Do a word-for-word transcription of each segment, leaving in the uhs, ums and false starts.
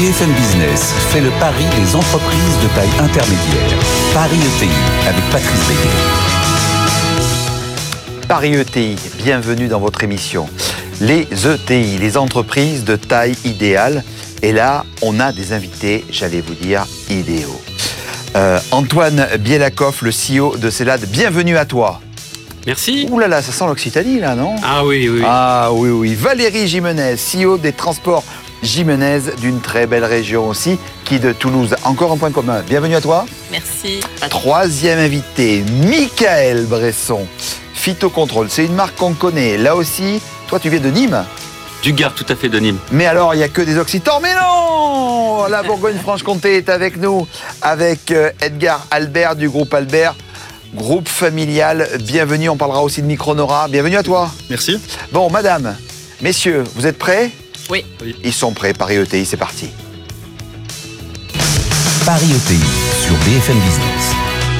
B F M Business fait le pari des entreprises de taille intermédiaire. Paris E T I avec Patrice Béguet. Paris E T I, bienvenue dans votre émission. Les E T I, les entreprises de taille idéale. Et là, on a des invités, j'allais vous dire, idéaux. Euh, Antoine Bielakoff, le C E O de Célade, bienvenue à toi. Merci. Ouh là là, ça sent l'Occitanie là, non? Ah oui, oui. Ah oui, oui. Valérie Gimenez, C E O des Transports Gimenez, d'une très belle région aussi, qui est de Toulouse. Encore un point commun. Bienvenue à toi. Merci. Troisième invité, Michael Bresson, Phytocontrôle. C'est une marque qu'on connaît. Là aussi, toi tu viens de Nîmes? Du Gard, tout à fait, de Nîmes. Mais alors, il n'y a que des Occitans. Mais non! La Bourgogne-Franche-Comté est avec nous, avec Edgar Albert du groupe Albert, groupe familial. Bienvenue, on parlera aussi de Micronora. Bienvenue à toi. Merci. Bon, madame, messieurs, vous êtes prêts? Oui. Ils sont prêts, Paris E T I, c'est parti. Paris E T I sur B F M Business.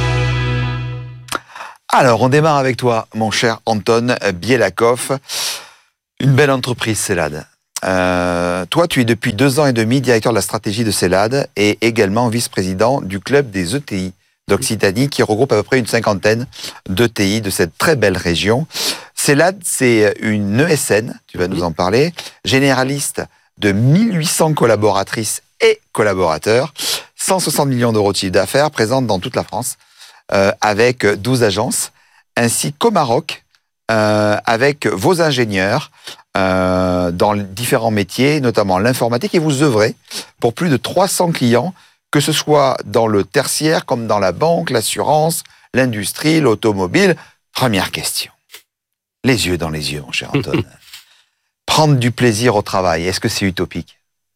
Alors, on démarre avec toi, mon cher Anton Bielakoff. Une belle entreprise, Célade. Euh, toi, tu es depuis deux ans et demi directeur de la stratégie de Célade et également vice-président du club des E T I d'Occitanie qui regroupe à peu près une cinquantaine d'E T I de cette très belle région. Célade, c'est une E S N, tu vas nous en parler, généraliste de mille huit cents collaboratrices et collaborateurs, cent soixante millions d'euros de chiffre d'affaires, présente dans toute la France, euh, avec douze agences, ainsi qu'au Maroc, Euh, avec vos ingénieurs euh, dans différents métiers, notamment l'informatique, et vous œuvrez pour plus de trois cents clients, que ce soit dans le tertiaire, comme dans la banque, l'assurance, l'industrie, l'automobile. Première question. Les yeux dans les yeux, mon cher Anton. Prendre du plaisir au travail, est-ce que c'est utopique?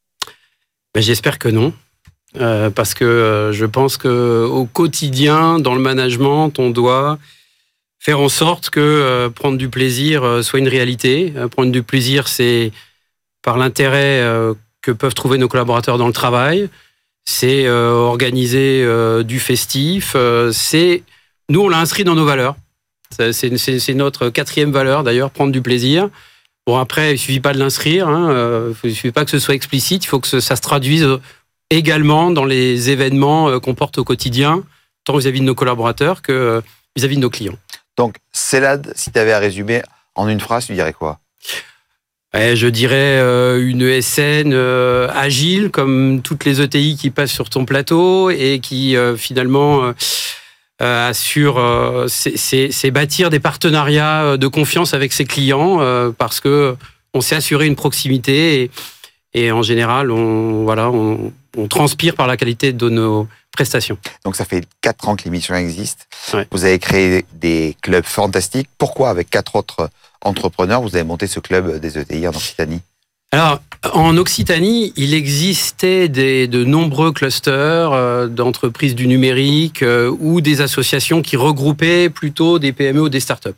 Ben, j'espère que non. Euh, parce que euh, je pense qu'au quotidien, dans le management, on doit faire en sorte que euh, prendre du plaisir euh, soit une réalité. Euh, prendre du plaisir, c'est par l'intérêt euh, que peuvent trouver nos collaborateurs dans le travail. C'est euh, organiser euh, du festif. Euh, c'est nous, on l'a inscrit dans nos valeurs. C'est, c'est, c'est notre quatrième valeur, d'ailleurs, prendre du plaisir. Bon, après, il ne suffit pas de l'inscrire. Hein, euh, il ne suffit pas que ce soit explicite. Il faut que ça se traduise également dans les événements euh, qu'on porte au quotidien, tant vis-à-vis de nos collaborateurs que euh, vis-à-vis de nos clients. Donc, Célade, si tu avais à résumer en une phrase, tu dirais quoi? Ouais, je dirais euh, une E S N euh, agile, comme toutes les E T I qui passent sur ton plateau et qui euh, finalement euh, assure, euh, c'est, c'est, c'est bâtir des partenariats de confiance avec ses clients euh, parce que on s'est assuré une proximité et, et en général, on, voilà, on, on transpire par la qualité de nos prestations. Donc ça fait quatre ans que l'émission existe. Ouais. Vous avez créé des clubs fantastiques. Pourquoi, avec quatre autres entrepreneurs, vous avez monté ce club des E T I en Occitanie? Alors, en Occitanie, il existait des, de nombreux clusters euh, d'entreprises du numérique euh, ou des associations qui regroupaient plutôt des P M E ou des startups.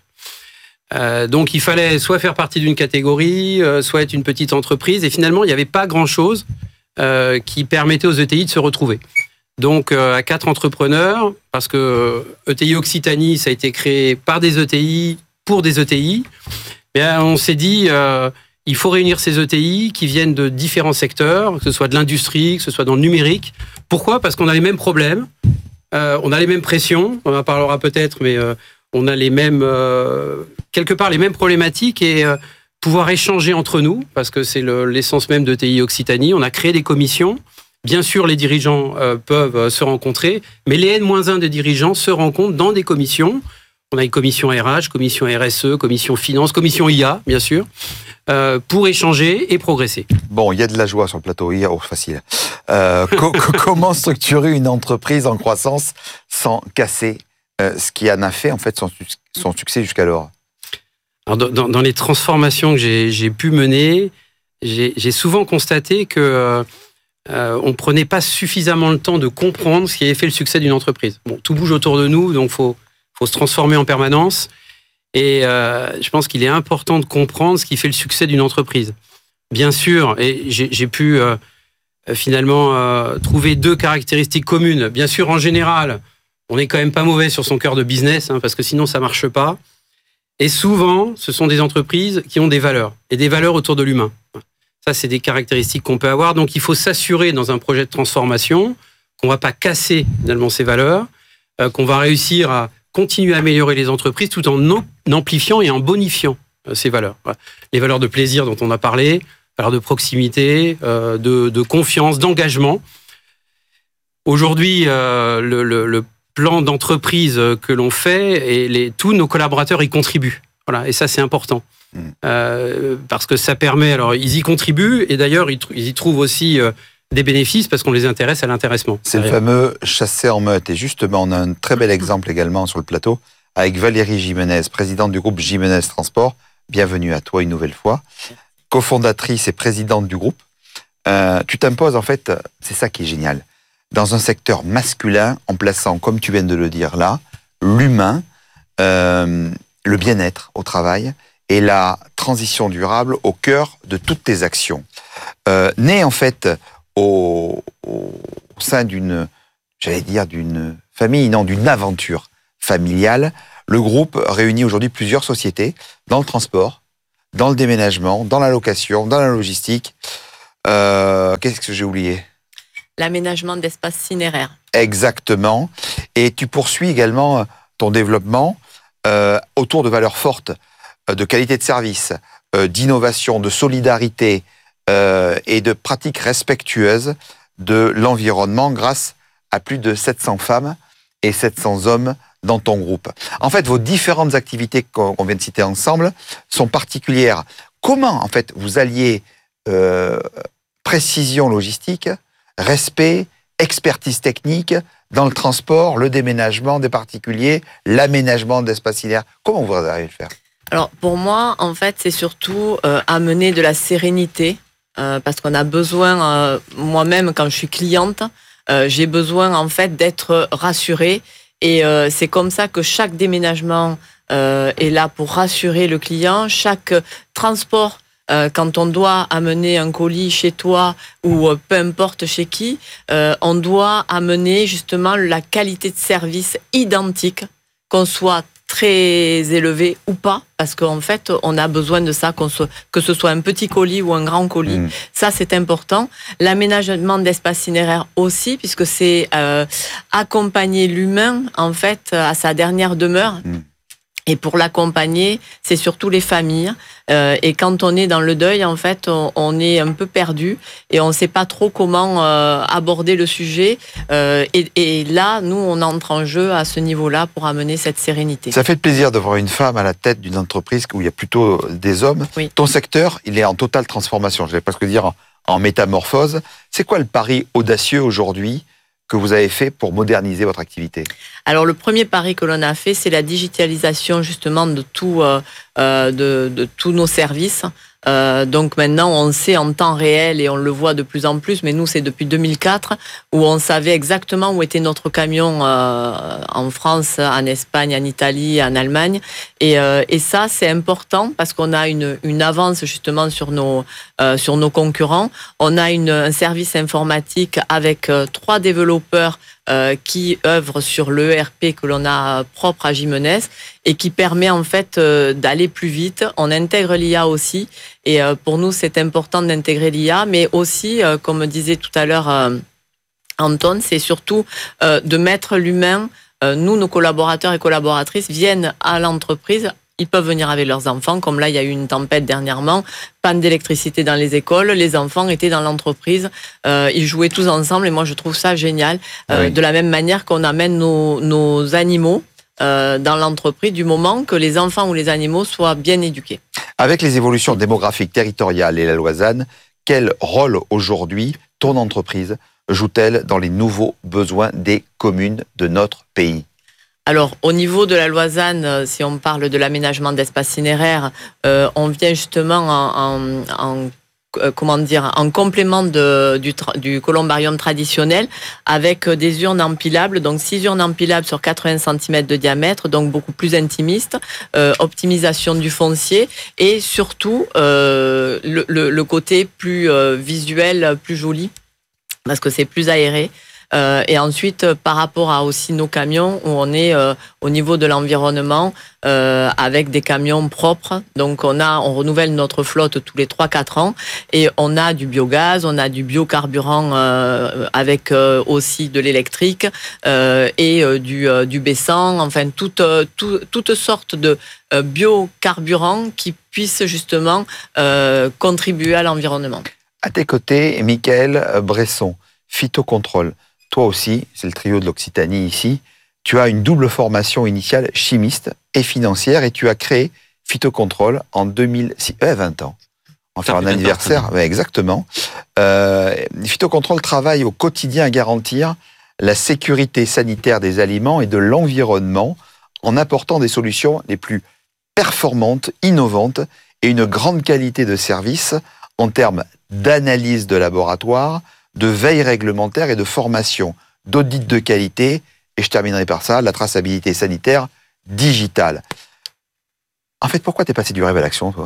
Euh, donc, il fallait soit faire partie d'une catégorie, euh, soit être une petite entreprise. Et finalement, il n'y avait pas grand-chose euh, qui permettait aux E T I de se retrouver. Donc, euh, à quatre entrepreneurs, parce que E T I Occitanie, ça a été créé par des E T I, pour des E T I, bien, on s'est dit, euh, il faut réunir ces E T I qui viennent de différents secteurs, que ce soit de l'industrie, que ce soit dans le numérique. Pourquoi? Parce qu'on a les mêmes problèmes, euh, on a les mêmes pressions, on en parlera peut-être, mais euh, on a les mêmes, euh, quelque part les mêmes problématiques et euh, pouvoir échanger entre nous, parce que c'est le, l'essence même d'E T I Occitanie. On a créé des commissions. Bien sûr, les dirigeants euh, peuvent se rencontrer, mais les N moins un des dirigeants se rencontrent dans des commissions. On a une commission R H, commission R S E, commission finance, commission I A, bien sûr, euh, pour échanger et progresser. Bon, il y a de la joie sur le plateau. Il y a, oh, facile. Euh, co- co- comment structurer une entreprise en croissance sans casser euh, ce qui en a fait en fait son, son succès jusqu'alors? Alors, dans, dans les transformations que j'ai, j'ai pu mener, j'ai, j'ai souvent constaté que euh, Euh, on ne prenait pas suffisamment le temps de comprendre ce qui avait fait le succès d'une entreprise. Bon, tout bouge autour de nous, donc il faut, faut se transformer en permanence. Et euh, je pense qu'il est important de comprendre ce qui fait le succès d'une entreprise. Bien sûr, et j'ai, j'ai pu euh, finalement euh, trouver deux caractéristiques communes. Bien sûr, en général, on n'est quand même pas mauvais sur son cœur de business, hein, parce que sinon ça ne marche pas. Et souvent, ce sont des entreprises qui ont des valeurs, et des valeurs autour de l'humain. Ça, c'est des caractéristiques qu'on peut avoir. Donc, il faut s'assurer dans un projet de transformation qu'on ne va pas casser finalement ces valeurs, euh, qu'on va réussir à continuer à améliorer les entreprises tout en amplifiant et en bonifiant euh, ces valeurs. Voilà. Les valeurs de plaisir dont on a parlé, valeurs de proximité, euh, de, de confiance, d'engagement. Aujourd'hui, euh, le, le, le plan d'entreprise que l'on fait, et les, tous nos collaborateurs y contribuent. Voilà, et ça, c'est important. Mmh. Euh, parce que ça permet... Alors, ils y contribuent, et d'ailleurs, ils, ils y trouvent aussi euh, des bénéfices parce qu'on les intéresse à l'intéressement. C'est le fameux chasser en meute. Et justement, on a un très bel exemple également sur le plateau avec Valérie Jimenez, présidente du groupe Jimenez Transport. Bienvenue à toi une nouvelle fois. Cofondatrice et présidente du groupe. Euh, tu t'imposes, en fait, c'est ça qui est génial, dans un secteur masculin, en plaçant, comme tu viens de le dire là, l'humain, euh, le bien-être au travail et la transition durable au cœur de toutes tes actions. Euh, né en fait au, au, au sein d'une, j'allais dire d'une famille, non, d'une aventure familiale, le groupe réunit aujourd'hui plusieurs sociétés dans le transport, dans le déménagement, dans la location, dans la logistique. Euh, qu'est-ce que j'ai oublié ? L'aménagement d'espaces cinéraires. Exactement. Et tu poursuis également ton développement euh, autour de valeurs fortes, euh, de qualité de service, euh, d'innovation, de solidarité euh, et de pratiques respectueuses de l'environnement grâce à plus de sept cents femmes et sept cents hommes dans ton groupe. En fait, vos différentes activités qu'on vient de citer ensemble sont particulières. Comment, en fait, vous alliez euh, précision logistique, respect, expertise technique dans le transport, le déménagement des particuliers, l'aménagement d'espaces cinéraires. Comment vous arrivez à le faire ? Alors pour moi, en fait, c'est surtout euh, amener de la sérénité, euh, parce qu'on a besoin, euh, moi-même, quand je suis cliente, euh, j'ai besoin en fait d'être rassurée. Et euh, c'est comme ça que chaque déménagement euh, est là pour rassurer le client. Chaque transport, Euh, quand on doit amener un colis chez toi ou euh, peu importe chez qui, euh, on doit amener justement la qualité de service identique, qu'on soit très élevé ou pas, parce qu'en fait, on a besoin de ça, qu'on soit, que ce soit un petit colis ou un grand colis. Mmh. Ça, c'est important. L'aménagement d'espaces cinéraires aussi, puisque c'est euh, accompagner l'humain, en fait, à sa dernière demeure. Mmh. Et pour l'accompagner, c'est surtout les familles. Euh, et quand on est dans le deuil, en fait, on, on est un peu perdu et on ne sait pas trop comment euh, aborder le sujet. Euh, et, et là, nous, on entre en jeu à ce niveau-là pour amener cette sérénité. Ça fait plaisir de voir une femme à la tête d'une entreprise où il y a plutôt des hommes. Oui. Ton secteur, il est en totale transformation. Je vais presque dire en, en métamorphose. C'est quoi le pari audacieux aujourd'hui que vous avez fait pour moderniser votre activité ? Alors, le premier pari que l'on a fait, c'est la digitalisation justement de, tout, euh, de, de tous nos services. Euh, donc maintenant, on sait en temps réel et on le voit de plus en plus, mais nous, c'est depuis deux mille quatre où on savait exactement où était notre camion euh, en France, en Espagne, en Italie, en Allemagne. Et, euh, et ça, c'est important parce qu'on a une, une avance justement sur nos, euh, sur nos concurrents. On a une, un service informatique avec euh, trois développeurs Euh, qui œuvre sur l'E R P que l'on a propre à Jimenez et qui permet en fait euh, d'aller plus vite. On intègre l'I A aussi et euh, pour nous c'est important d'intégrer l'I A, mais aussi, euh, comme disait tout à l'heure euh, Anton, c'est surtout euh, de mettre l'humain. Euh, nous, nos collaborateurs et collaboratrices viennent à l'entreprise. Ils peuvent venir avec leurs enfants, comme là, il y a eu une tempête dernièrement, panne d'électricité dans les écoles, les enfants étaient dans l'entreprise, euh, ils jouaient tous ensemble et moi, je trouve ça génial. Euh, oui. De la même manière qu'on amène nos, nos animaux euh, dans l'entreprise du moment que les enfants ou les animaux soient bien éduqués. Avec les évolutions démographiques territoriales et la loi Z A N, quel rôle aujourd'hui ton entreprise joue-t-elle dans les nouveaux besoins des communes de notre pays ? Alors, au niveau de la loi Z A N, si on parle de l'aménagement d'espaces cinéraires, euh, on vient justement en, en, en, euh, comment dire, en complément de, du, du columbarium traditionnel avec des urnes empilables, donc six urnes empilables sur quatre-vingts centimètres de diamètre, donc beaucoup plus intimistes, euh, optimisation du foncier et surtout euh, le, le, le côté plus euh, visuel, plus joli, parce que c'est plus aéré. Euh, et ensuite, euh, par rapport à aussi nos camions, où on est euh, au niveau de l'environnement euh, avec des camions propres. Donc on a, on renouvelle notre flotte tous les trois quatre ans et on a du biogaz, on a du biocarburant euh, avec euh, aussi de l'électrique euh, et euh, du, euh, du baissant, enfin toute, euh, tout, toutes sortes de euh, biocarburants qui puissent justement euh, contribuer à l'environnement. À tes côtés, Mickaël Bresson, phytocontrôle. Toi aussi, c'est le trio de l'Occitanie ici. Tu as une double formation initiale chimiste et financière et tu as créé Phytocontrôle en deux mille six, euh, vingt ans. On va faire un anniversaire, ouais, exactement. Euh, Phytocontrôle travaille au quotidien à garantir la sécurité sanitaire des aliments et de l'environnement en apportant des solutions les plus performantes, innovantes et une grande qualité de service en termes d'analyse de laboratoire, de veille réglementaire et de formation, d'audit de qualité, et je terminerai par ça, la traçabilité sanitaire digitale. En fait, pourquoi t'es passé du rêve à l'action, toi ?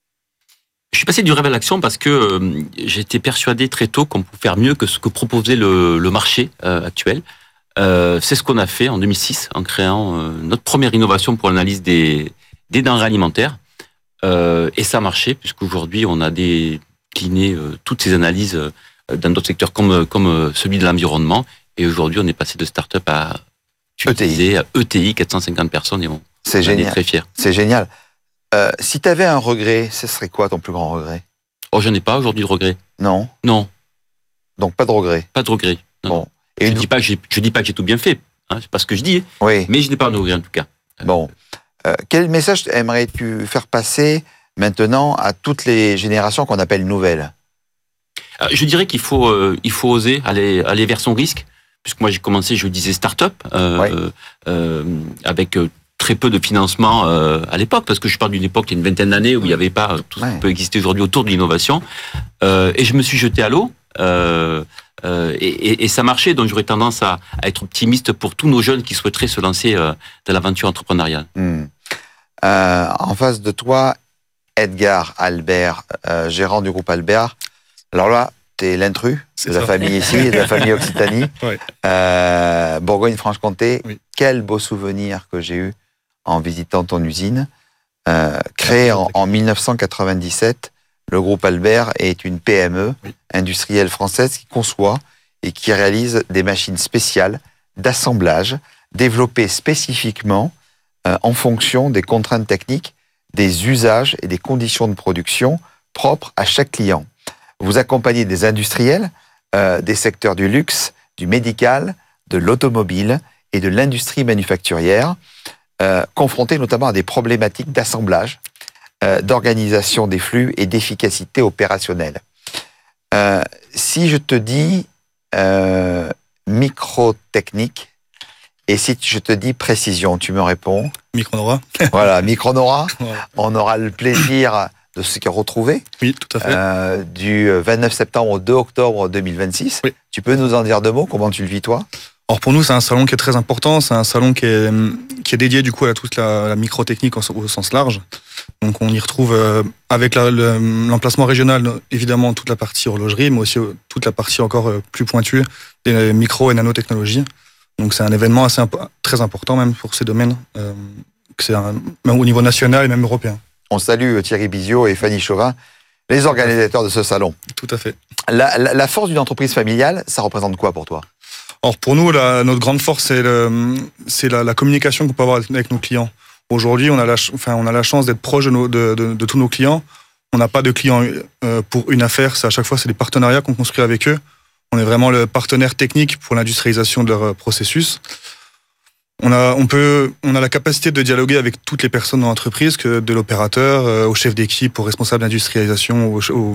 Je suis passé du rêve à l'action parce que euh, j'étais persuadé très tôt qu'on pouvait faire mieux que ce que proposait le, le marché euh, actuel. Euh, c'est ce qu'on a fait en deux mille six en créant euh, notre première innovation pour l'analyse des, des denrées alimentaires. Euh, et ça a marché puisqu'aujourd'hui, on a décliné euh, toutes ces analyses euh, dans d'autres secteurs comme, comme euh, celui de l'environnement. Et aujourd'hui, on est passé de start-up à utiliser à E T I, quatre cent cinquante personnes. Et bon, c'est on génial. est très fiers. C'est génial. Euh, si tu avais un regret, ce serait quoi ton plus grand regret ? Oh, je n'ai pas aujourd'hui de regret. Non. Non. Donc pas de regret. Pas de regret. Non. Bon. Et je une... dis pas que j'ai, je dis pas que j'ai tout bien fait. Hein, c'est pas ce que je dis. Oui. Mais je n'ai pas de regret en tout cas. Bon. Euh, quel message aimerais-tu faire passer maintenant à toutes les générations qu'on appelle nouvelles ? Je dirais qu'il faut, euh, il faut oser aller, aller vers son risque. Puisque moi j'ai commencé, je disais start-up, euh, ouais. euh, euh, avec euh, très peu de financement euh, à l'époque, parce que je parle d'une époque il y a une vingtaine d'années où il n'y avait pas tout ce ouais. qui peut exister aujourd'hui autour de l'innovation. Euh, et je me suis jeté à l'eau, euh, euh, et, et, et ça marchait. Donc j'aurais tendance à, à être optimiste pour tous nos jeunes qui souhaiteraient se lancer euh, dans l'aventure entrepreneuriale. Mmh. Euh, en face de toi, Edgar Albert, euh, gérant du groupe Albert. Alors là, t'es l'intrus de la famille ici, de la famille Occitanie. Oui. Euh, Bourgogne-Franche-Comté. Oui. Quel beau souvenir que j'ai eu en visitant ton usine. Euh, créé en, en mille neuf cent quatre-vingt-dix-sept, le groupe Albert est une P M E oui. industrielle française qui conçoit et qui réalise des machines spéciales d'assemblage développées spécifiquement euh, en fonction des contraintes techniques, des usages et des conditions de production propres à chaque client. Vous accompagnez des industriels, euh, des secteurs du luxe, du médical, de l'automobile et de l'industrie manufacturière, euh, confrontés notamment à des problématiques d'assemblage, euh, d'organisation des flux et d'efficacité opérationnelle. Euh, si je te dis euh, microtechnique et si je te dis précision, tu me réponds ? Micronora. Voilà, Micronora. Voilà. On aura le plaisir de se retrouver. Oui, tout à fait. Euh, du vingt-neuf septembre au deux octobre deux mille vingt-six. Oui. Tu peux nous en dire deux mots ? Comment tu le vis, toi ? Alors pour nous, c'est un salon qui est très important. C'est un salon qui est, qui est dédié du coup à toute la, la microtechnique au, au sens large. Donc on y retrouve euh, avec la, le, l'emplacement régional, évidemment, toute la partie horlogerie, mais aussi euh, toute la partie encore euh, plus pointue des micro et nanotechnologies. Donc c'est un événement assez imp- très important même pour ces domaines. Euh, c'est un, même au niveau national et même européen. On salue Thierry Bizio et Fanny Chauvin, les organisateurs de ce salon. Tout à fait. La, la, la force d'une entreprise familiale, ça représente quoi pour toi ? Alors pour nous, la, notre grande force, c'est, le, c'est la, la communication qu'on peut avoir avec nos clients. Aujourd'hui, on a la, enfin, on a la chance d'être proche de, nos, de, de, de tous nos clients. On n'a pas de clients euh, pour une affaire. C'est à chaque fois, c'est des partenariats qu'on construit avec eux. On est vraiment le partenaire technique pour l'industrialisation de leur processus. On a, on peut, on a la capacité de dialoguer avec toutes les personnes dans l'entreprise, que de l'opérateur euh, au chef d'équipe, au responsable d'industrialisation, au, au,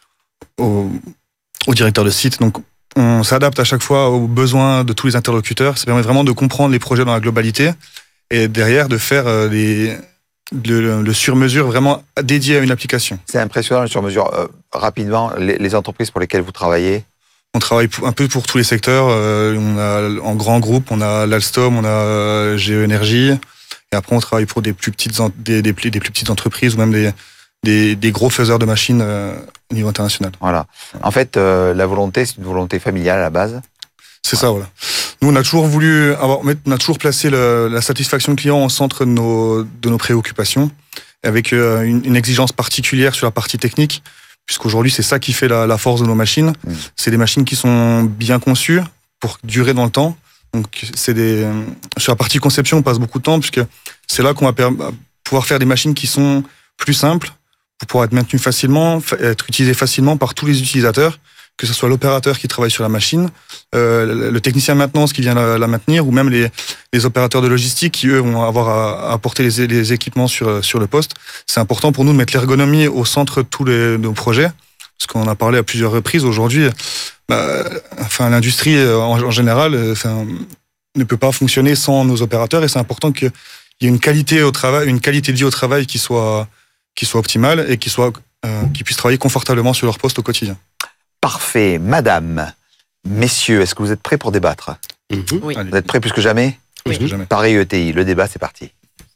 au, au directeur de site. Donc, on s'adapte à chaque fois aux besoins de tous les interlocuteurs. Ça permet vraiment de comprendre les projets dans la globalité et derrière de faire euh, les, le, le sur-mesure vraiment dédié à une application. C'est impressionnant le sur-mesure. Euh, rapidement, les, les entreprises pour lesquelles vous travaillez ? On travaille un peu pour tous les secteurs. Euh, on a en grand groupe, on a l'Alstom, on a Géoénergie, et après on travaille pour des plus petites des, des, des plus petites entreprises ou même des des, des gros faiseurs de machines euh, au niveau international. Voilà. En fait, euh, la volonté, c'est une volonté familiale à la base. C'est ça, voilà. Nous, on a toujours voulu avoir, on a toujours placé le, la satisfaction client au centre de nos, de nos préoccupations, avec euh, une, une exigence particulière sur la partie technique, puisqu'aujourd'hui, c'est ça qui fait la, la force de nos machines. Mmh. C'est des machines qui sont bien conçues pour durer dans le temps. Donc, c'est des, sur la partie conception, on passe beaucoup de temps, puisque c'est là qu'on va per- pouvoir faire des machines qui sont plus simples, pour pouvoir être maintenues facilement, être utilisées facilement par tous les utilisateurs, que ce soit l'opérateur qui travaille sur la machine, euh, le technicien de maintenance qui vient la, la maintenir, ou même les, les opérateurs de logistique qui, eux, vont avoir à, à apporter les, les équipements sur, sur le poste. C'est important pour nous de mettre l'ergonomie au centre de tous les, nos projets, parce qu'on en a parlé à plusieurs reprises. Aujourd'hui, bah, enfin, l'industrie, en, en général, enfin, ne peut pas fonctionner sans nos opérateurs, et c'est important qu'il y ait une qualité au travail, une qualité de vie au travail qui soit, qui soit optimale et qui soit, euh, qui puissent travailler confortablement sur leur poste au quotidien. Parfait. Madame, messieurs, est-ce que vous êtes prêts pour débattre? Mm-hmm. Oui. Vous êtes prêts plus que jamais? Plus que jamais. Paris E T I, le débat, c'est parti.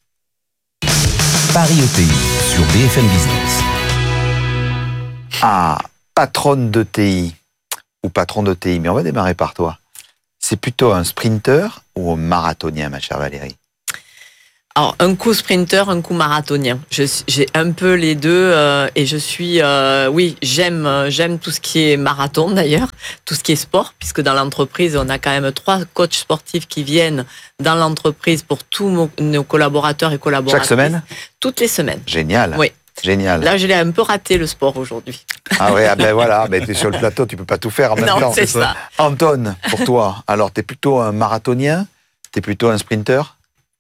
Paris E T I sur B F M Business. Ah, patronne de T I ou patron de T I, mais on va démarrer par toi. C'est plutôt un sprinter ou un marathonien, ma chère Valérie? Alors, un coup sprinter, un coup marathonien. Je, j'ai un peu les deux euh, et je suis, euh, oui, j'aime, j'aime tout ce qui est marathon d'ailleurs, tout ce qui est sport, puisque dans l'entreprise, on a quand même trois coachs sportifs qui viennent dans l'entreprise pour tous nos, nos collaborateurs et collaboratrices. Chaque semaine? Toutes les semaines. Génial. Oui. Génial. Là, je l'ai un peu raté le sport aujourd'hui. Ah ouais, ah ben voilà, ben t'es sur le plateau, tu peux pas tout faire en même non, temps. c'est ça. Anton, pour toi, alors t'es plutôt un marathonien, t'es plutôt un sprinter?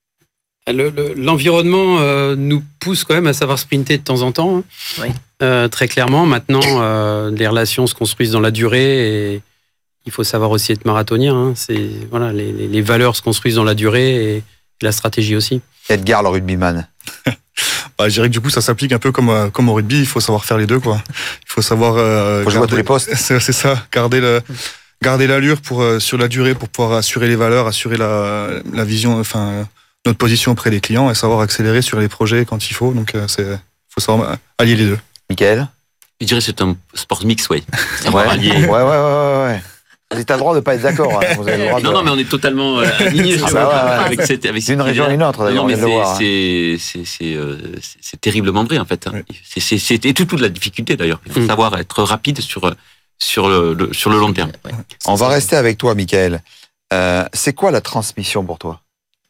Le, le, l'environnement euh, nous pousse quand même à savoir sprinter de temps en temps. Hein. Oui. Euh, très clairement, maintenant, euh, les relations se construisent dans la durée et il faut savoir aussi être marathonien. Hein. C'est, voilà, les, les valeurs se construisent dans la durée et la stratégie aussi. Edgar, le rugbyman. Bah, je dirais que du coup, ça s'applique un peu comme, comme au rugby. Il faut savoir faire les deux, quoi. Il faut savoir. Euh, faut jouer à tous les postes. C'est, c'est ça. Garder le, garder l'allure pour euh, sur la durée pour pouvoir assurer les valeurs, assurer la, la vision, enfin notre position auprès des clients et savoir accélérer sur les projets quand il faut. Donc, euh, c'est, faut savoir allier les deux. Michael? Je dirais que c'est un sport mix, ouais. Ouais. ouais, ouais, ouais, ouais, ouais. Vous avez le droit de pas être d'accord. Hein. Vous avez le droit de... Non, non, mais on est totalement euh, alignés ah bah ouais, ouais. avec cette, avec d'une région à une autre. D'ailleurs, non, mais on vient de le voir, c'est, c'est, c'est, c'est, euh, c'est, c'est terriblement vrai en fait. Oui. C'est, c'est, c'est et tout, toute la difficulté d'ailleurs. Il faut mmh. savoir être rapide sur sur le, le sur le long terme. Ouais. On va rester avec toi, Michael. Euh, c'est quoi la transmission pour toi?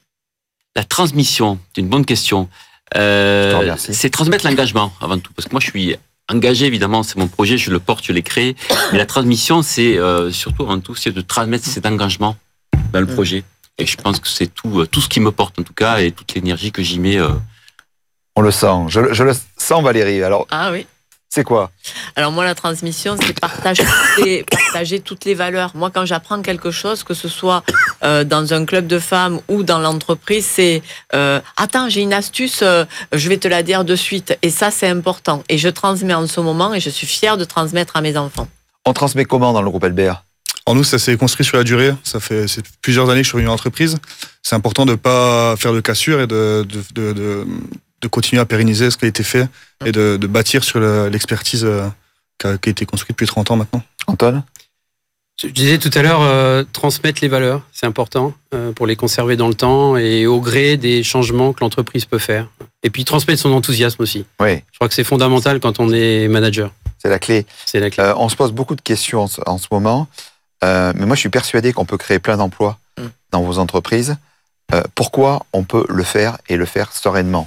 La transmission, c'est une bonne question. Euh, c'est transmettre l'engagement avant tout, parce que moi je suis engagé, évidemment, c'est mon projet, je le porte, je l'ai créé. Mais la transmission, c'est euh, surtout avant tout, c'est de transmettre cet engagement dans le projet. Et je pense que c'est tout, euh, tout ce qui me porte en tout cas, et toute l'énergie que j'y mets. Euh... On le sent, je, je le sens, Valérie. Alors, ah oui. C'est quoi? Alors moi, la transmission, c'est partager, toutes les, partager toutes les valeurs. Moi, quand j'apprends quelque chose, que ce soit euh, dans un club de femmes ou dans l'entreprise, c'est euh, « Attends, j'ai une astuce, euh, je vais te la dire de suite. » Et ça, c'est important. Et je transmets en ce moment et je suis fière de transmettre à mes enfants. On transmet comment dans le groupe Albert? En nous, ça s'est construit sur la durée. Ça fait c'est plusieurs années que je suis venu en entreprise. C'est important de ne pas faire de cassure et de... de, de, de de continuer à pérenniser ce qui a été fait et de, de bâtir sur le, l'expertise euh, qui, a, qui a été construite depuis trente ans maintenant. Anton? Je disais tout à l'heure, euh, transmettre les valeurs, c'est important euh, pour les conserver dans le temps et au gré des changements que l'entreprise peut faire. Et puis transmettre son enthousiasme aussi. Oui. Je crois que c'est fondamental quand on est manager. C'est la clé. C'est la clé. Euh, on se pose beaucoup de questions en ce, en ce moment, euh, mais moi je suis persuadé qu'on peut créer plein d'emplois mm. dans vos entreprises. Euh, pourquoi on peut le faire et le faire sereinement?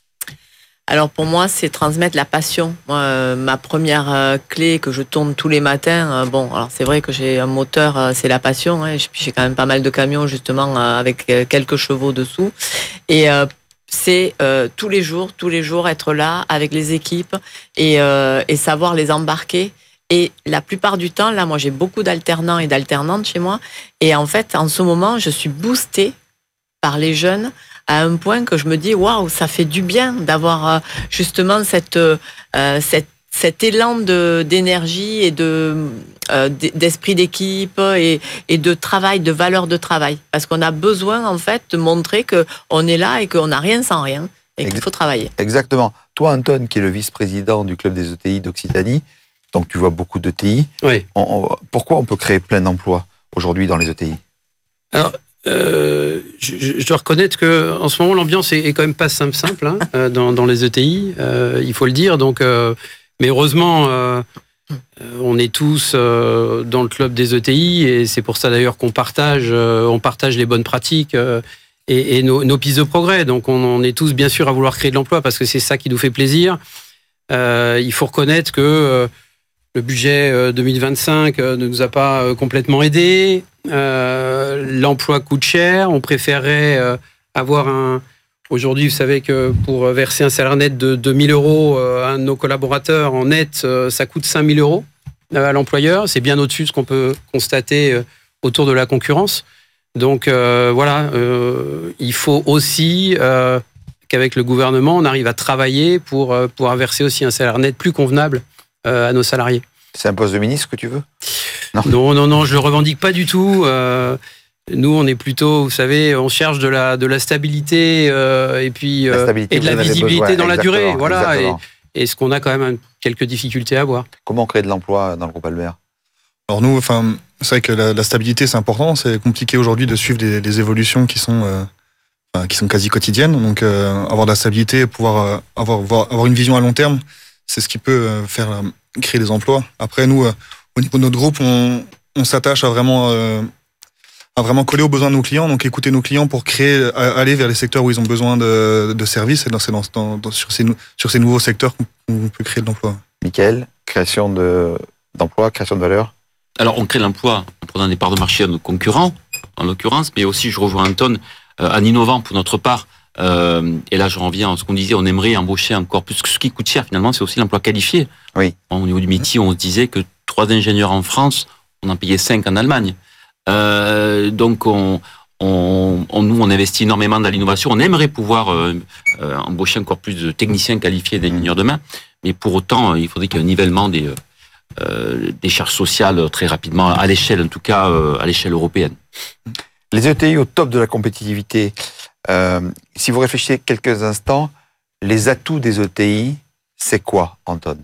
Alors pour moi, c'est transmettre la passion. Euh, ma première euh, clé que je tourne tous les matins, euh, bon, alors c'est vrai que j'ai un moteur, euh, c'est la passion. Hein, et puis j'ai quand même pas mal de camions justement euh, avec euh, quelques chevaux dessous. Et euh, c'est euh, tous les jours, tous les jours être là avec les équipes et, euh, et savoir les embarquer. Et la plupart du temps, là, moi j'ai beaucoup d'alternants et d'alternantes chez moi. Et en fait, en ce moment, je suis boostée par les jeunes à un point que je me dis waouh, ça fait du bien d'avoir euh, justement cette, euh, cette cet élan de d'énergie et de euh, d'esprit d'équipe et et de travail, de valeur de travail, parce qu'on a besoin en fait de montrer que on est là et qu'on n'a rien sans rien et qu'il faut travailler. Exactement. Toi, Anton, qui est le vice-président du club des E T I d'Occitanie, donc tu vois beaucoup de T I. Oui. On, on, pourquoi on peut créer plein d'emplois aujourd'hui dans les E T I? Alors, euh, je, je dois reconnaître que en ce moment l'ambiance est, est quand même pas simple, simple hein, euh, dans, dans les E T I. Euh, il faut le dire. Donc, euh, mais heureusement, euh, on est tous euh, dans le club des E T I et c'est pour ça d'ailleurs qu'on partage, euh, on partage les bonnes pratiques euh, et, et nos, nos pistes de progrès. Donc, on, on est tous bien sûr à vouloir créer de l'emploi parce que c'est ça qui nous fait plaisir. Euh, il faut reconnaître que euh, le budget deux mille vingt-cinq ne nous a pas complètement aidés. Euh, l'emploi coûte cher. On préférerait euh, avoir un... Aujourd'hui, vous savez que pour verser un salaire net de deux mille euros à un de nos collaborateurs en net, euh, ça coûte cinq mille euros à l'employeur. C'est bien au-dessus de ce qu'on peut constater euh, autour de la concurrence. Donc euh, voilà, euh, il faut aussi euh, qu'avec le gouvernement, on arrive à travailler pour euh, pouvoir verser aussi un salaire net plus convenable à nos salariés. C'est un poste de ministre que tu veux? Non, non, non, non je le revendique pas du tout. Euh, nous, on est plutôt, vous savez, on cherche de la de la stabilité euh, et puis euh, la et de la visibilité besoin, dans la durée, voilà. Et, exactement. et ce qu'on a quand même quelques difficultés à avoir. Comment créer de l'emploi dans le groupe Albert? Alors nous, enfin, c'est vrai que la, la stabilité c'est important. C'est compliqué aujourd'hui de suivre des, des évolutions qui sont euh, enfin, qui sont quasi quotidiennes. Donc euh, avoir de la stabilité, pouvoir euh, avoir avoir avoir une vision à long terme. C'est ce qui peut faire euh, créer des emplois. Après, nous, euh, au niveau de notre groupe, on, on s'attache à vraiment, euh, à vraiment coller aux besoins de nos clients, donc écouter nos clients pour créer, aller vers les secteurs où ils ont besoin de, de services, et dans, dans, dans, dans, sur, ces, sur ces nouveaux secteurs qu'on peut créer de l'emploi. Mickaël, création de, d'emplois, création de valeur? Alors, on crée l'emploi en prenant des parts de marché à nos concurrents, en l'occurrence, mais aussi, je rejoins Anton, euh, en innovant pour notre part. Euh, et là, je reviens à ce qu'on disait, on aimerait embaucher encore plus. Ce qui coûte cher, finalement, c'est aussi l'emploi qualifié. Oui. Au niveau du métier, on se disait que trois ingénieurs en France, on en payait cinq en Allemagne. Euh, donc, on, on, on, nous, on investit énormément dans l'innovation. On aimerait pouvoir euh, euh, embaucher encore plus de techniciens qualifiés d'ingénieurs demain. Mais pour autant, il faudrait qu'il y ait un nivellement des, euh, des charges sociales très rapidement, à l'échelle, en tout cas, euh, à l'échelle européenne. Les E T I au top de la compétitivité. Euh, si vous réfléchissez quelques instants, les atouts des E T I, c'est quoi, Anton?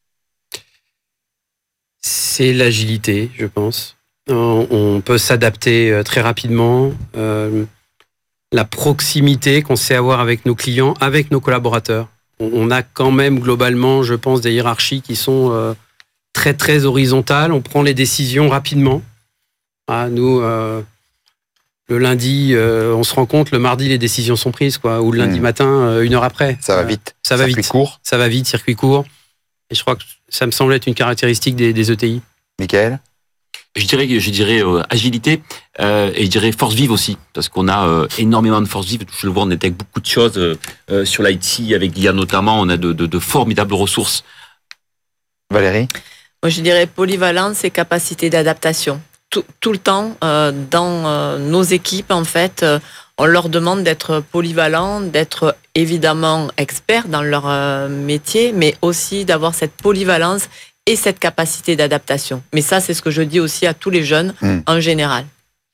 C'est l'agilité, je pense. On, on peut s'adapter très rapidement. Euh, la proximité qu'on sait avoir avec nos clients, avec nos collaborateurs. On, on a quand même globalement, je pense, des hiérarchies qui sont euh, très très horizontales. On prend les décisions rapidement. Ah, nous... Euh, Le lundi, euh, on se rend compte, le mardi, les décisions sont prises, quoi. Ou le lundi mmh. matin, euh, une heure après. Ça va vite. Ça va circuit vite. Court. Ça va vite, circuit court. Et je crois que ça me semble être une caractéristique des, des E T I. Mickaël? Je dirais, je dirais euh, agilité euh, et je dirais force vive aussi, parce qu'on a euh, énormément de force vive. Je le vois, on est avec beaucoup de choses euh, sur l'I T, avec l'I A notamment. On a de, de, de formidables ressources. Valérie? Moi, je dirais polyvalence et capacité d'adaptation. Tout, tout le temps, euh, dans euh, nos équipes, en fait, euh, on leur demande d'être polyvalents, d'être évidemment experts dans leur euh, métier, mais aussi d'avoir cette polyvalence et cette capacité d'adaptation. Mais ça, c'est ce que je dis aussi à tous les jeunes mmh. en général.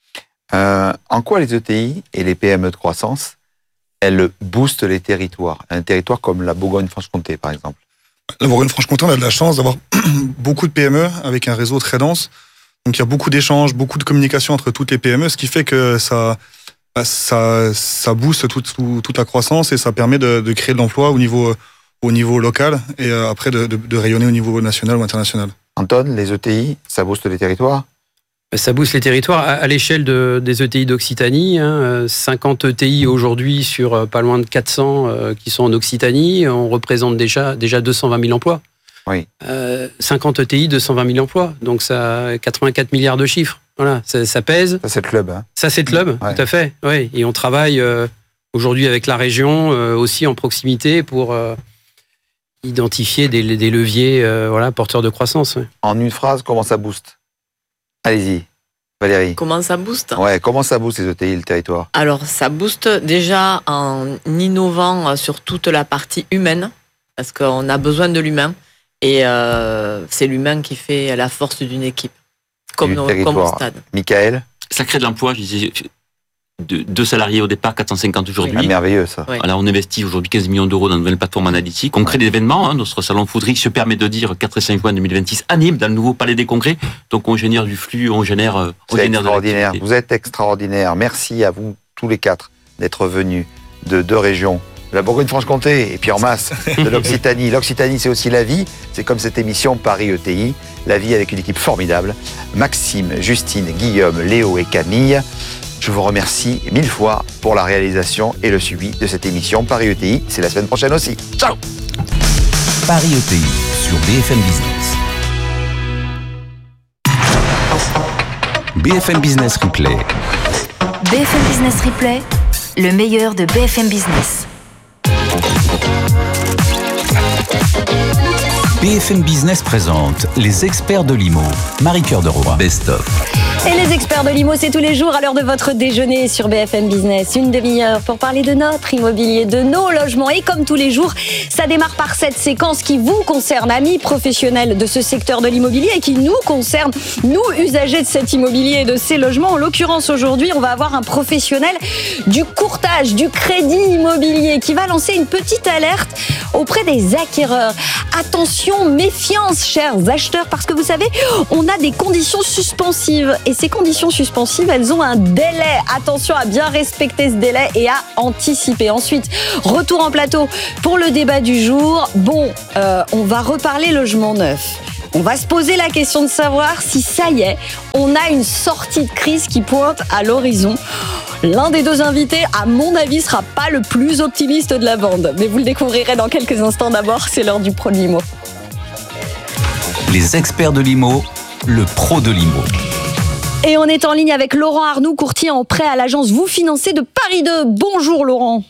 Euh, en quoi les E T I et les P M E de croissance, elles boostent les territoires? Un territoire comme la Bourgogne-Franche-Comté, par exemple. La Bourgogne-Franche-Comté, on a de la chance d'avoir beaucoup de P M E avec un réseau très dense. Donc il y a beaucoup d'échanges, beaucoup de communication entre toutes les P M E, ce qui fait que ça, ça, ça booste toute, toute la croissance et ça permet de, de créer de l'emploi au niveau, au niveau local et après de, de, de rayonner au niveau national ou international. Anton, les E T I, ça booste les territoires? Ça booste les territoires à, à l'échelle de, des E T I d'Occitanie. Hein, cinquante E T I aujourd'hui sur pas loin de quatre cents euh, qui sont en Occitanie. On représente déjà, déjà deux cent vingt mille emplois. Oui. Euh, cinquante E T I, deux cent vingt mille emplois, donc ça quatre-vingt-quatre milliards de chiffres. Voilà, ça, ça pèse. Ça c'est le club. Hein. Ça c'est le club, ouais. Tout à fait. Oui. Et on travaille euh, aujourd'hui avec la région euh, aussi en proximité pour euh, identifier des, des leviers, euh, voilà, porteurs de croissance. Ouais. En une phrase, comment ça booste? Allez-y, Valérie. Comment ça booste? Ouais, comment ça booste les E T I, le territoire? Alors ça booste déjà en innovant sur toute la partie humaine, parce qu'on a besoin de l'humain. Et euh, c'est l'humain qui fait la force d'une équipe, comme, nos, comme au stade. Mickaël? Ça crée de l'emploi, je disais, de, deux salariés au départ, quatre cent cinquante aujourd'hui. Ah, merveilleux ça. Oui. Voilà, on investit aujourd'hui quinze millions d'euros dans une nouvelle plateforme analytique. On crée des événements. Hein, notre salon Foudry se permet de dire quatre et cinq juin deux mille vingt-six à Nîmes, dans le nouveau palais des congrès. Donc on génère du flux, on génère, on C'est génère extraordinaire. de l'activité. Vous êtes extraordinaire. Merci à vous tous les quatre d'être venus de deux régions. De la Bourgogne-Franche-Comté et puis en masse de l'Occitanie. L'Occitanie, c'est aussi la vie. C'est comme cette émission Paris E T I. La vie avec une équipe formidable. Maxime, Justine, Guillaume, Léo et Camille. Je vous remercie mille fois pour la réalisation et le suivi de cette émission Paris E T I. C'est la semaine prochaine aussi. Ciao. Paris E T I sur B F M Business. B F M Business Replay. B F M Business Replay, le meilleur de B F M Business. B F M Business présente les experts de l'I M O. Marie-Cœur de Roy. Best of. Et les experts de l'I M O, c'est tous les jours à l'heure de votre déjeuner sur B F M Business. Une demi-heure pour parler de notre immobilier, de nos logements. Et comme tous les jours, ça démarre par cette séquence qui vous concerne, amis professionnels de ce secteur de l'immobilier et qui nous concerne, nous, usagers de cet immobilier et de ces logements. En l'occurrence, aujourd'hui, on va avoir un professionnel du courtage, du crédit immobilier qui va lancer une petite alerte auprès des acquéreurs. Attention, méfiance, chers acheteurs, parce que vous savez, on a des conditions suspensives. Et ces conditions suspensives, elles ont un délai. Attention à bien respecter ce délai et à anticiper. Ensuite, retour en plateau pour le débat du jour. Bon, euh, on va reparler logement neuf. On va se poser la question de savoir si ça y est, on a une sortie de crise qui pointe à l'horizon. L'un des deux invités, à mon avis, sera pas le plus optimiste de la bande. Mais vous le découvrirez dans quelques instants. D'abord, c'est l'heure du pro de l'I M O. Les experts de l'I M O, le pro de l'I M O. Et on est en ligne avec Laurent Arnoux, courtier en prêt à l'agence Vous Financez de Paris deux. Bonjour Laurent.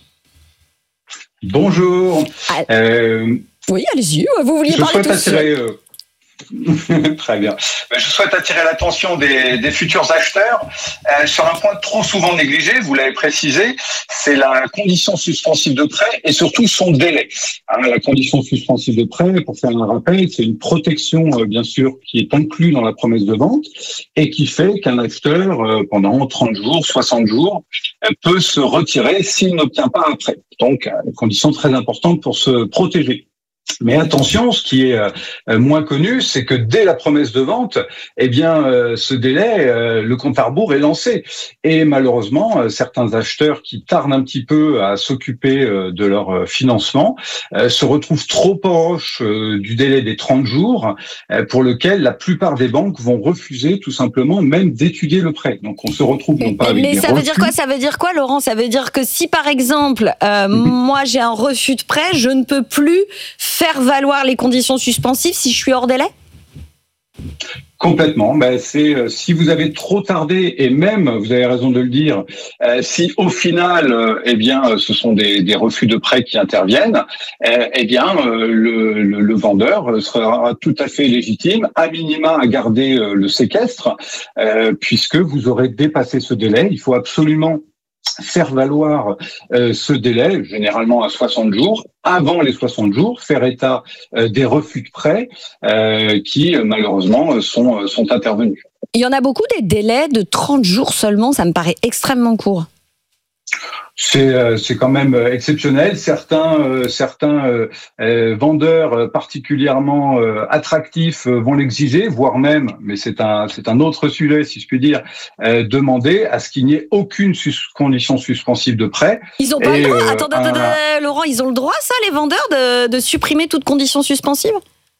Bonjour. Ah, Euh, oui, allez-y, vous vouliez je parler souhaite tout attirer. euh, Très bien. Je souhaite attirer l'attention des, des futurs acheteurs euh, sur un point trop souvent négligé, vous l'avez précisé, c'est la condition suspensive de prêt et surtout son délai. Hein, la condition suspensive de prêt, pour faire un rappel, c'est une protection euh, bien sûr qui est inclue dans la promesse de vente et qui fait qu'un acheteur euh, pendant trente jours, soixante jours euh, peut se retirer s'il n'obtient pas un prêt. Donc, euh, une condition très importante pour se protéger. Mais attention, ce qui est euh, moins connu, c'est que dès la promesse de vente, eh bien, euh, ce délai, euh, le compte à rebours est lancé. Et malheureusement, euh, certains acheteurs qui tardent un petit peu à s'occuper euh, de leur euh, financement euh, se retrouvent trop proches euh, du délai des trente jours, euh, pour lequel la plupart des banques vont refuser tout simplement même d'étudier le prêt. Donc, on se retrouve non pas avec Mais des ça veut refus. dire quoi? Ça veut dire quoi, Laurent? Ça veut dire que si, par exemple, euh, Mhm. moi j'ai un refus de prêt, je ne peux plus faire valoir les conditions suspensives si je suis hors délai? Complètement. Ben, c'est euh, si vous avez trop tardé et même, vous avez raison de le dire, euh, si au final, euh, eh bien, euh, ce sont des, des refus de prêt qui interviennent, euh, eh bien, euh, le, le, le vendeur sera tout à fait légitime, à minima, à garder euh, le séquestre, euh, puisque vous aurez dépassé ce délai. Il faut absolument faire valoir euh, ce délai, généralement à soixante jours, avant les soixante jours, faire état euh, des refus de prêt euh, qui, euh, malheureusement, sont, sont intervenus. Il y en a beaucoup des délais de trente jours seulement, ça me paraît extrêmement court. C'est euh, c'est quand même euh, exceptionnel. Certains euh, certains euh, euh, vendeurs euh, particulièrement euh, attractifs euh, vont l'exiger, voire même, mais c'est un c'est un autre sujet si je puis dire, euh, demander à ce qu'il n'y ait aucune sus- condition suspensive de prêt. Ils ont pas Et, le droit, euh, attendez, un- attendez, Laurent, ils ont le droit, ça, les vendeurs, de, de supprimer toute condition suspensive?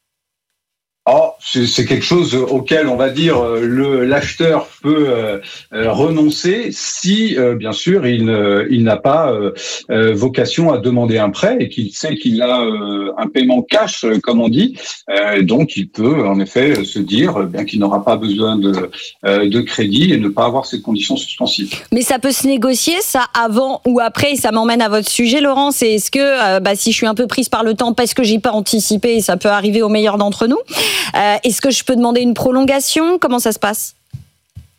Oh, c'est c'est quelque chose auquel on va dire euh, le l'acheteur peut euh, euh, renoncer si euh, bien sûr il euh, il n'a pas euh, euh, vocation à demander un prêt et qu'il sait qu'il a euh, un paiement cash euh, comme on dit. Euh, donc il peut en effet se dire euh, bien qu'il n'aura pas besoin de euh, de crédit et ne pas avoir cette condition suspensive. Mais ça peut se négocier, ça, avant ou après, et ça m'emmène à votre sujet, Laurent, c'est est-ce que, euh, bah, si je suis un peu prise par le temps parce que j'ai pas anticipé, et ça peut arriver au meilleur d'entre nous, euh, est-ce que je peux demander une prolongation? Comment ça se passe?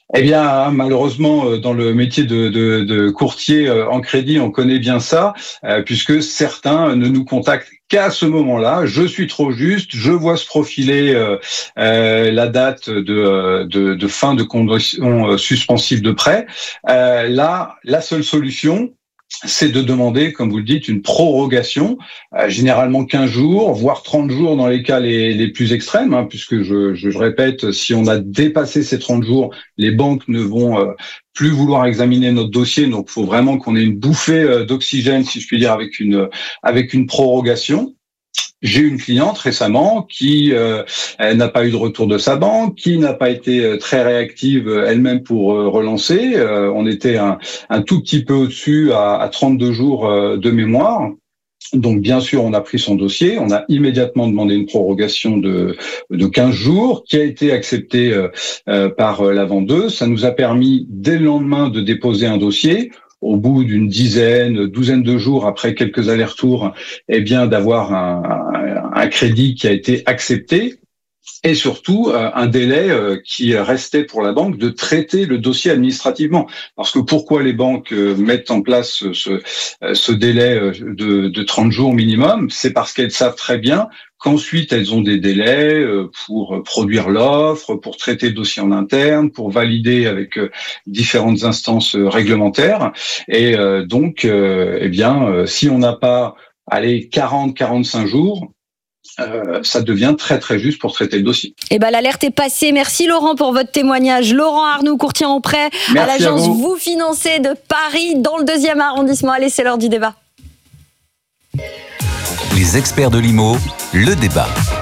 Eh bien, malheureusement, dans le métier de, de, de courtier en crédit, on connaît bien ça, euh, puisque certains ne nous contactent qu'à ce moment-là. Je suis trop juste, je vois se profiler euh, euh, la date de, de, de fin de conditions suspensives de prêt. Euh, là, la seule solution, c'est de demander, comme vous le dites, une prorogation, euh, généralement quinze jours, voire trente jours dans les cas les, les plus extrêmes, hein, puisque je, je, je répète, si on a dépassé ces trente jours, les banques ne vont euh, plus vouloir examiner notre dossier, donc il faut vraiment qu'on ait une bouffée euh, d'oxygène, si je puis dire, avec une, avec une prorogation. J'ai une cliente récemment qui euh, n'a pas eu de retour de sa banque, qui n'a pas été très réactive elle-même pour euh, relancer. Euh, on était un, un tout petit peu au-dessus à, à trente-deux jours euh, de mémoire. Donc, bien sûr, on a pris son dossier, on a immédiatement demandé une prorogation de, de quinze jours qui a été acceptée euh, euh, par la vendeuse. Ça nous a permis, dès le lendemain, de déposer un dossier. Au bout d'une dizaine, douzaine de jours après quelques allers-retours, eh bien, d'avoir un, un, un crédit qui a été accepté. Et surtout, un délai qui restait pour la banque de traiter le dossier administrativement. Parce que pourquoi les banques mettent en place ce, ce délai de, de trente jours minimum? C'est parce qu'elles savent très bien qu'ensuite, elles ont des délais pour produire l'offre, pour traiter le dossier en interne, pour valider avec différentes instances réglementaires. Et donc, eh bien, si on n'a pas, allez, quarante, quarante-cinq jours, Euh, ça devient très très juste pour traiter le dossier. Eh ben l'alerte est passée. Merci Laurent pour votre témoignage. Laurent Arnoux, courtier en prêt à l'agence vous. vous financez de Paris dans le deuxième arrondissement. Allez, c'est l'heure du débat. Les experts de l'I M O, le débat.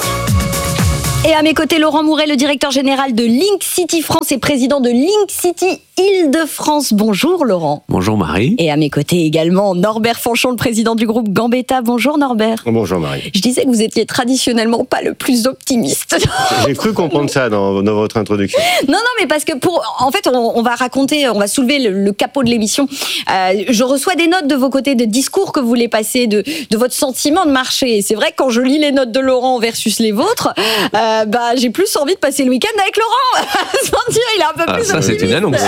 Et à mes côtés, Laurent Mouret, le directeur général de Link City France et président de Link City Île-de-France. Bonjour Laurent. Bonjour Marie. Et à mes côtés également, Norbert Fanchon, le président du groupe Gambetta. Bonjour Norbert. Bonjour Marie. Je disais que vous étiez traditionnellement pas le plus optimiste. J'ai cru comprendre ça dans, dans votre introduction. Non, non, mais parce que pour, en fait, on, on va raconter, on va soulever le, le capot de l'émission. Euh, je reçois des notes de vos côtés, de discours que vous voulez passer, de, de votre sentiment de marché. Et c'est vrai que quand je lis les notes de Laurent versus les vôtres, euh, bah, j'ai plus envie de passer le week-end avec Laurent. Sans dire, il est un peu ah, plus ça, optimiste. c'est une annonce.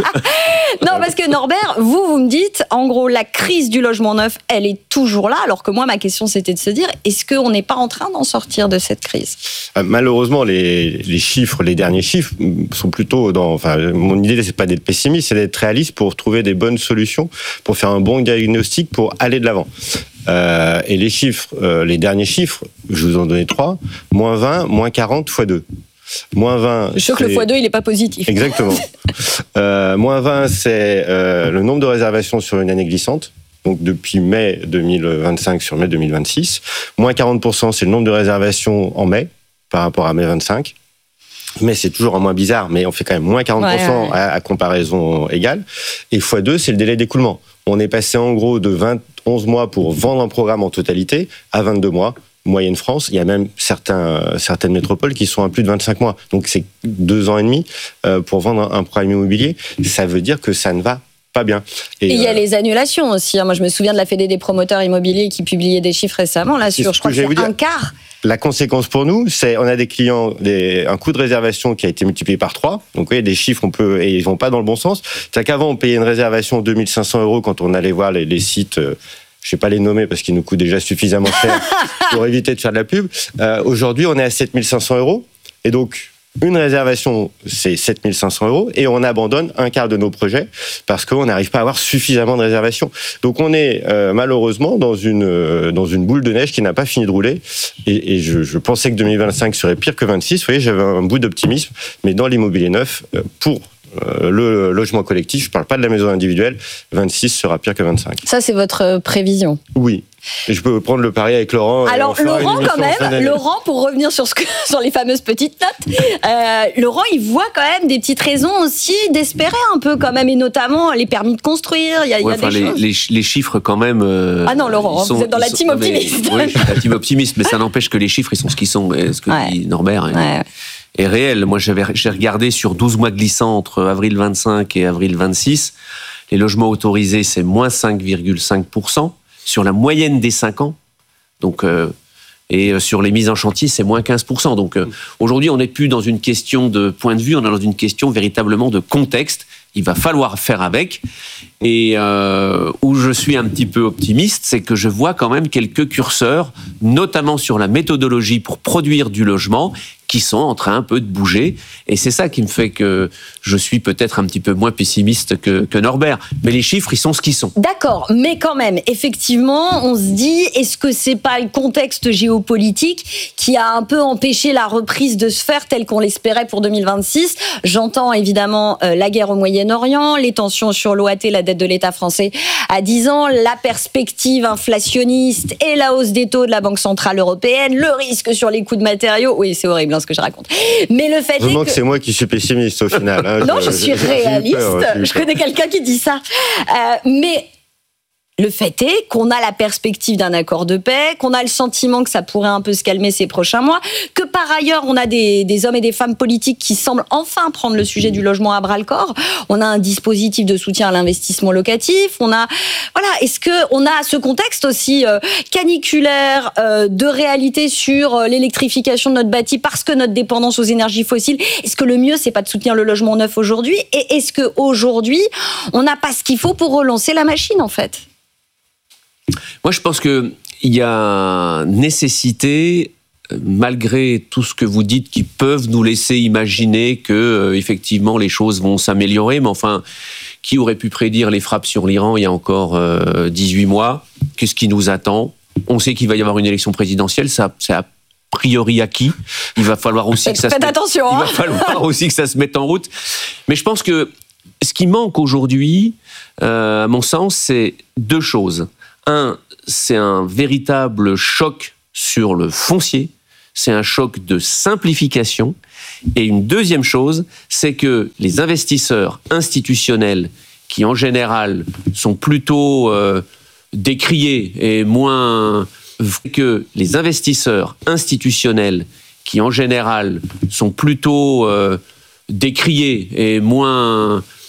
Non, parce que Norbert, vous, vous me dites, en gros, la crise du logement neuf, elle est toujours là. Alors que moi, ma question, c'était de se dire, est-ce qu'on n'est pas en train d'en sortir de cette crise ? euh, Malheureusement, les, les chiffres, les derniers chiffres, sont plutôt dans. Enfin, mon idée, c'est pas d'être pessimiste, c'est d'être réaliste pour trouver des bonnes solutions, pour faire un bon diagnostic, pour aller de l'avant. Euh, et les chiffres, euh, les derniers chiffres, je vous en donnais trois, moins vingt, moins quarante, fois deux. Moins vingt. Je suis sûr que le fois deux, il n'est pas positif. Exactement. euh, moins vingt, c'est euh, le nombre de réservations sur une année glissante. Donc depuis mai deux mille vingt-cinq sur mai deux mille vingt-six. Moins quarante pour cent, c'est le nombre de réservations en mai par rapport à mai vingt-cinq. Mais c'est toujours un moins bizarre, mais on fait quand même moins quarante pour cent ouais, ouais. À, à comparaison égale. Et fois deux, c'est le délai d'écoulement. On est passé en gros de vingt, onze mois pour vendre un programme en totalité à vingt-deux mois. Moyenne France, il y a même certains, certaines métropoles qui sont à plus de vingt-cinq mois. Donc c'est deux ans et demi pour vendre un programme immobilier. Ça veut dire que ça ne va pas bien. Et il y a euh, les annulations aussi. Moi, je me souviens de la Fédé des promoteurs immobiliers qui publiait des chiffres récemment là sur, je crois que c'est un quart. La conséquence pour nous, c'est on a des clients, des, un coût de réservation qui a été multiplié par trois. Donc, vous voyez, des chiffres, on peut, et ils vont pas dans le bon sens. C'est qu'avant, on payait une réservation deux mille cinq cents euros quand on allait voir les, les sites. Euh, je ne vais pas les nommer parce qu'ils nous coûtent déjà suffisamment cher pour éviter de faire de la pub. Euh, aujourd'hui, on est à sept mille cinq cents euros. Et donc, une réservation, c'est sept mille cinq cents euros. Et on abandonne un quart de nos projets parce qu'on n'arrive pas à avoir suffisamment de réservations. Donc, on est euh, malheureusement dans une, euh, dans une boule de neige qui n'a pas fini de rouler. Et, et je, je pensais que deux mille vingt-cinq serait pire que vingt-six. Vous voyez, j'avais un bout d'optimisme. Mais dans l'immobilier neuf, euh, pour le logement collectif, je ne parle pas de la maison individuelle, vingt-six sera pire que vingt-cinq. Ça, c'est votre prévision ? Oui. Et je peux prendre le pari avec Laurent. Alors, Laurent, quand même, Laurent, pour revenir sur, ce que, sur les fameuses petites notes, euh, Laurent, il voit quand même des petites raisons aussi d'espérer un peu quand même, et notamment les permis de construire, il y a, ouais, il y a des les, choses. Les, les chiffres quand même... Euh, ah non, Laurent, sont, vous êtes dans la team sont, optimiste. Mais, oui, je suis la team optimiste, mais ça n'empêche que les chiffres, ils sont ce qu'ils sont. Ce que ouais. dit Norbert est, ouais. est réel. Moi, j'avais, j'ai regardé sur douze mois glissants entre avril vingt-cinq et avril vingt-six. Les logements autorisés, c'est moins cinq virgule cinq pour cent sur la moyenne des cinq ans. Donc, euh, Et sur les mises en chantier, c'est moins quinze pour cent. Donc aujourd'hui, on n'est plus dans une question de point de vue, on est dans une question véritablement de contexte. Il va falloir faire avec. Et euh, où je suis un petit peu optimiste, c'est que je vois quand même quelques curseurs, notamment sur la méthodologie pour produire du logement, qui sont en train un peu de bouger. Et c'est ça qui me fait que je suis peut-être un petit peu moins pessimiste que, que Norbert. Mais les chiffres, ils sont ce qu'ils sont. D'accord, mais quand même, effectivement, on se dit, est-ce que c'est pas le contexte géopolitique qui a un peu empêché la reprise de se faire telle qu'on l'espérait pour deux mille vingt-six? J'entends évidemment euh, la guerre au Moyen-Orient, les tensions sur l'O A T, la dette de l'État français à dix ans, la perspective inflationniste et la hausse des taux de la Banque Centrale Européenne, le risque sur les coûts de matériaux. Oui, c'est horrible, hein, ce que je raconte. Mais le fait Vraiment est que... que c'est moi qui suis pessimiste au final. Hein. Non, je, je suis réaliste. Peur, je connais quelqu'un qui dit ça. Euh, mais le fait est qu'on a la perspective d'un accord de paix, qu'on a le sentiment que ça pourrait un peu se calmer ces prochains mois, que par ailleurs, on a des, des hommes et des femmes politiques qui semblent enfin prendre le sujet du logement à bras-le-corps. On a un dispositif de soutien à l'investissement locatif. On a, voilà, est-ce qu'on a ce contexte aussi euh, caniculaire euh, de réalité sur euh, l'électrification de notre bâti parce que notre dépendance aux énergies fossiles? Est-ce que le mieux, c'est pas de soutenir le logement neuf aujourd'hui? Et est-ce qu'aujourd'hui, on n'a pas ce qu'il faut pour relancer la machine, en fait? Moi, je pense qu'il y a nécessité, malgré tout ce que vous dites, qui peuvent nous laisser imaginer que, euh, effectivement, les choses vont s'améliorer. Mais enfin, qui aurait pu prédire les frappes sur l'Iran il y a encore euh, dix-huit mois? Qu'est-ce qui nous attend? On sait qu'il va y avoir une élection présidentielle, ça, c'est a priori acquis. Il va falloir aussi que ça se mette, attention, hein. Il va falloir aussi que ça se mette en route. Mais je pense que ce qui manque aujourd'hui, euh, à mon sens, c'est deux choses. Un, c'est un véritable choc sur le foncier, c'est un choc de simplification. Et une deuxième chose, c'est que les investisseurs institutionnels, qui en général sont plutôt euh, décriés et moins que les investisseurs institutionnels, qui en général sont plutôt euh, décriés et moins